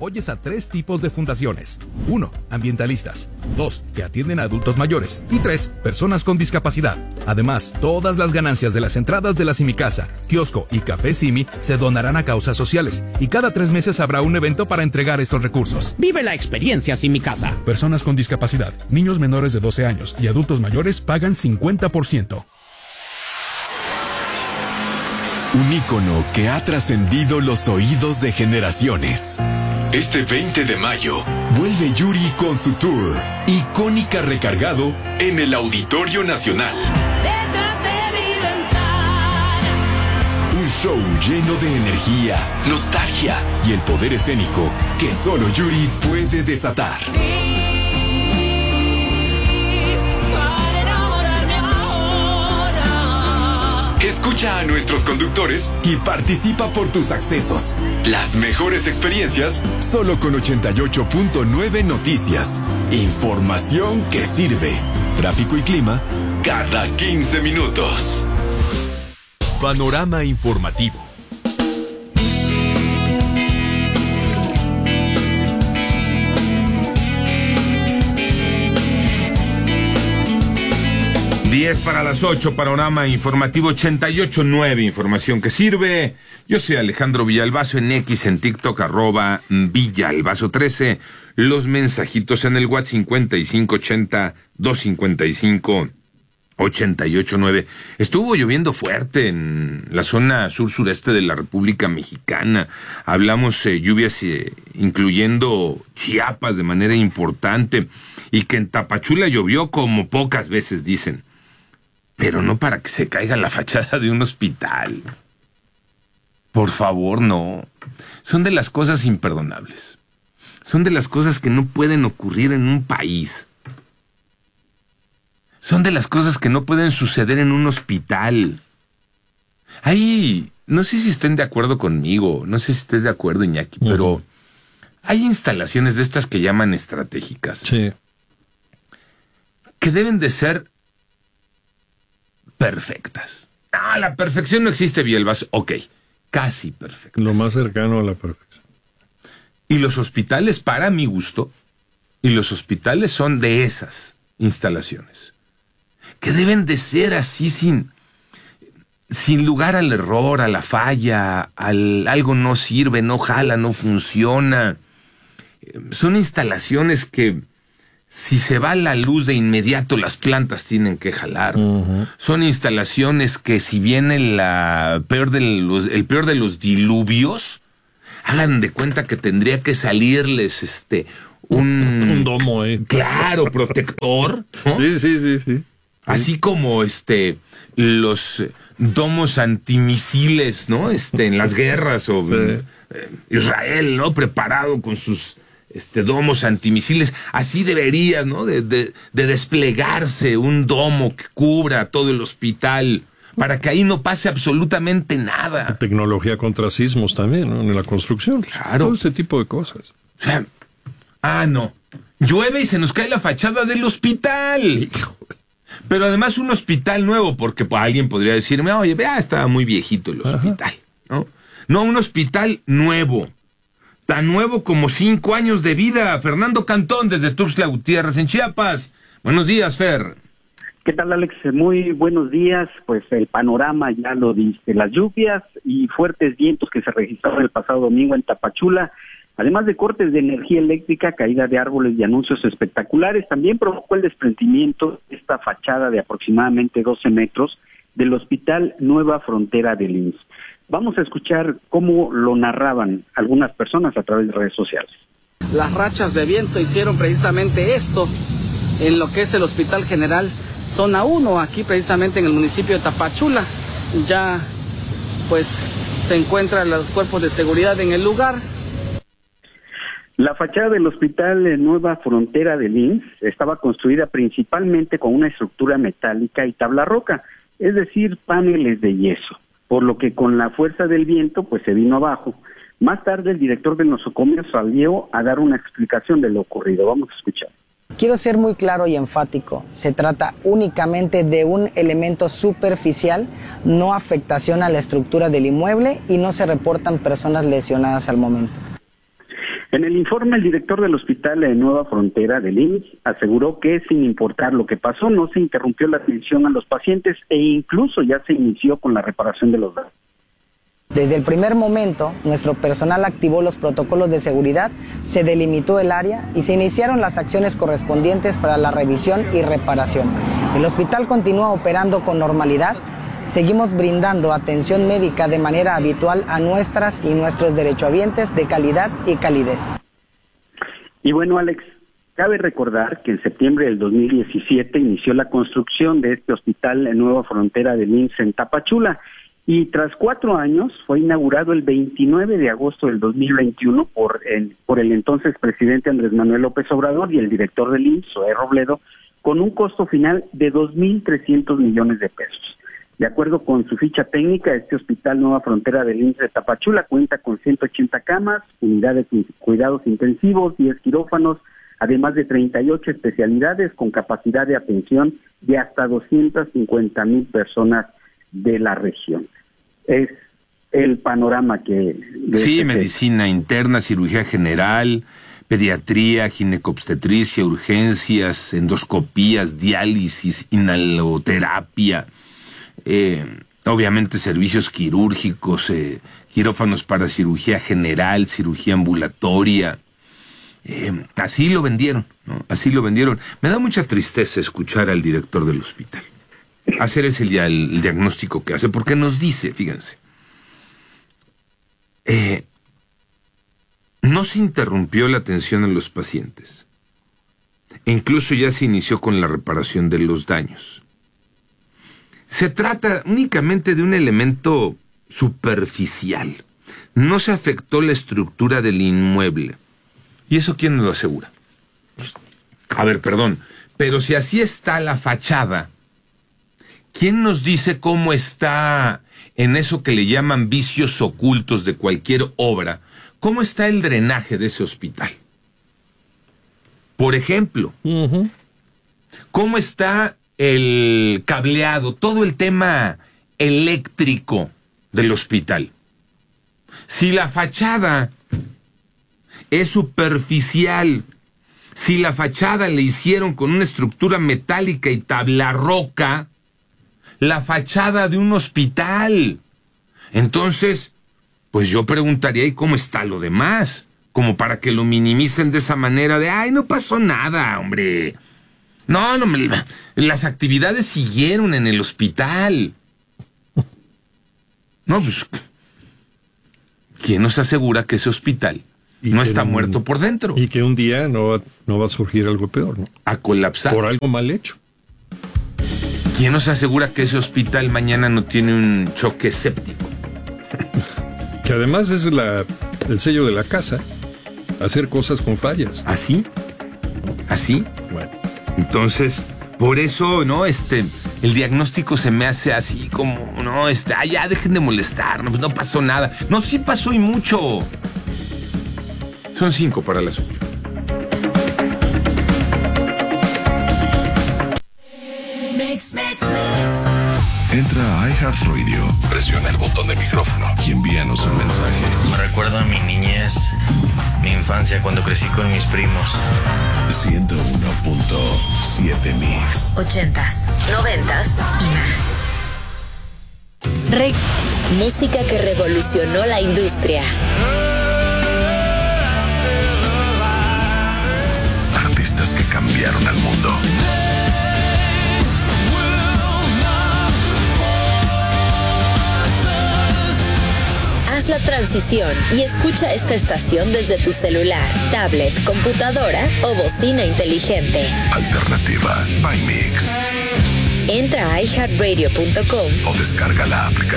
apoyes a 3 tipos de fundaciones. 1. Ambientalistas. 2. Que atienden a adultos mayores. Y 3. Personas con discapacidad. Además, todas las ganancias de las entradas de la Simicasa, kiosco y café Simi se donarán a causas sociales. Y cada 3 meses habrá un evento para entregar estos recursos. Vive la experiencia Simicasa. Personas con discapacidad, niños menores de 12 años y adultos mayores pagan 50%. Un ícono que ha trascendido los oídos de generaciones. Este 20 de mayo, vuelve Yuri con su tour, Icónica Recargado, en el Auditorio Nacional. Detrás de mi ventana. Un show lleno de energía, nostalgia y el poder escénico que solo Yuri puede desatar. Escucha a nuestros conductores y participa por tus accesos. Las mejores experiencias solo con 88.9 Noticias. Información que sirve. Tráfico y clima cada 15 minutos. Panorama informativo. Diez para las 8, panorama informativo 88.9, información que sirve. Yo soy Alejandro Villalbazo, en X, en TikTok, @Villalbazo13. Los mensajitos en el WhatsApp 5580-255-889. Estuvo lloviendo fuerte en la zona sur-sureste de la República Mexicana. Hablamos lluvias incluyendo Chiapas de manera importante. Y que en Tapachula llovió como pocas veces, dicen. Pero no para que se caiga la fachada de un hospital. Por favor, no. Son de las cosas imperdonables. Son de las cosas que no pueden ocurrir en un país. Son de las cosas que no pueden suceder en un hospital. Ahí, no sé si estén de acuerdo conmigo, no sé si estés de acuerdo, Iñaki, pero hay instalaciones de estas que llaman estratégicas. Sí. Que deben de ser perfectas. Ah, la perfección no existe, Villalbazo. Ok, casi perfectas. Lo más cercano a la perfección. Y los hospitales, para mi gusto, son de esas instalaciones. Que deben de ser así sin lugar al error, a la falla, algo no sirve, no jala, no funciona. Son instalaciones que si se va la luz de inmediato, las plantas tienen que jalar. Son instalaciones que si viene el peor de los diluvios, hagan de cuenta que tendría que salirles un domo, claro, protector, ¿no? Sí. Así como los domos antimisiles, ¿no? En las guerras o Israel, ¿no? Preparado con sus domos antimisiles. Así debería, ¿no? De desplegarse un domo que cubra todo el hospital para que ahí no pase absolutamente nada. Tecnología contra sismos también, ¿no? En la construcción. Claro. Todo ese tipo de cosas. O sea, no. Llueve y se nos cae la fachada del hospital. Hijo. Pero además un hospital nuevo, porque alguien podría decirme, oye, vea, estaba muy viejito el hospital, ¿no? No, un hospital nuevo. Tan nuevo como 5 años de vida. Fernando Cantón, desde Tuxtla Gutiérrez, en Chiapas. Buenos días, Fer. ¿Qué tal, Alex? Muy buenos días. Pues el panorama ya lo dice. Las lluvias y fuertes vientos que se registraron el pasado domingo en Tapachula, además de cortes de energía eléctrica, caída de árboles y anuncios espectaculares, también provocó el desprendimiento de esta fachada de aproximadamente 12 metros del Hospital Nueva Frontera del IMSS. Vamos a escuchar cómo lo narraban algunas personas a través de redes sociales. Las rachas de viento hicieron precisamente esto en lo que es el Hospital General Zona 1, aquí precisamente en el municipio de Tapachula. Ya pues se encuentran los cuerpos de seguridad en el lugar. La fachada del Hospital Nueva Frontera del IMSS estaba construida principalmente con una estructura metálica y tabla roca, es decir, paneles de yeso, por lo que con la fuerza del viento pues se vino abajo. Más tarde el director del nosocomio salió a dar una explicación de lo ocurrido. Vamos a escuchar. Quiero ser muy claro y enfático. Se trata únicamente de un elemento superficial, no afectación a la estructura del inmueble y no se reportan personas lesionadas al momento. En el informe, el director del Hospital de Nueva Frontera del IMSS aseguró que, sin importar lo que pasó, no se interrumpió la atención a los pacientes e incluso ya se inició con la reparación de los daños. Desde el primer momento, nuestro personal activó los protocolos de seguridad, se delimitó el área y se iniciaron las acciones correspondientes para la revisión y reparación. El hospital continúa operando con normalidad. Seguimos brindando atención médica de manera habitual a nuestras y nuestros derechohabientes de calidad y calidez. Y bueno, Alex, cabe recordar que en septiembre del 2017 inició la construcción de este hospital en Nueva Frontera del IMSS en Tapachula, y tras 4 años fue inaugurado el 29 de agosto del 2021 por el entonces presidente Andrés Manuel López Obrador y el director del IMSS, Zoé Robledo, con un costo final de 2.300 millones de pesos. De acuerdo con su ficha técnica, este hospital Nueva Frontera del IMSS de Tapachula cuenta con 180 camas, unidades de cuidados intensivos, 10 quirófanos, además de 38 especialidades con capacidad de atención de hasta 250,000 personas de la región. Es el panorama que... Sí, medicina interna, cirugía general, pediatría, ginecobstetricia, urgencias, endoscopías, diálisis, inhaloterapia, obviamente servicios quirúrgicos, quirófanos para cirugía general, cirugía ambulatoria. Así lo vendieron, ¿no? Así lo vendieron. Me da mucha tristeza escuchar al director del hospital hacer ese el diagnóstico que hace, porque nos dice, fíjense, no se interrumpió la atención a los pacientes, e incluso ya se inició con la reparación de los daños. Se trata únicamente de un elemento superficial, no se afectó la estructura del inmueble. ¿Y eso quién nos lo asegura? A ver, perdón, pero si así está la fachada, ¿quién nos dice cómo está en eso que le llaman vicios ocultos de cualquier obra? ¿Cómo está el drenaje de ese hospital? Por ejemplo, ¿cómo está el cableado, todo el tema eléctrico del hospital? Si la fachada es superficial, si la fachada le hicieron con una estructura metálica y tabla roca, la fachada de un hospital, entonces, pues yo preguntaría, ¿y cómo está lo demás? Como para que lo minimicen de esa manera de, ay, no pasó nada, hombre. No, las actividades siguieron en el hospital. No, pues, ¿quién nos asegura que ese hospital no está muerto por dentro? Y que un día no va a surgir algo peor, ¿no? A colapsar. Por algo mal hecho. ¿Quién nos asegura que ese hospital mañana no tiene un choque séptico? Que además es el sello de la casa, hacer cosas con fallas. ¿Así? ¿Así? Bueno. Entonces, por eso, ¿no? El diagnóstico se me hace así como, no, ya dejen de molestar, no pasó nada. No, sí pasó y mucho. Son 5 para las 8. Entra a iHeartRadio, presiona el botón de micrófono y envíanos un mensaje. Me recuerda a mi niñez, mi infancia cuando crecí con mis primos. 101.7 Mix. 80s, 90s y más. Música que revolucionó la industria. Artistas que cambiaron al mundo. Haz la transición y escucha esta estación desde tu celular, tablet, computadora o bocina inteligente. Alternativa by Mix. Entra a iHeartRadio.com o descarga la aplicación.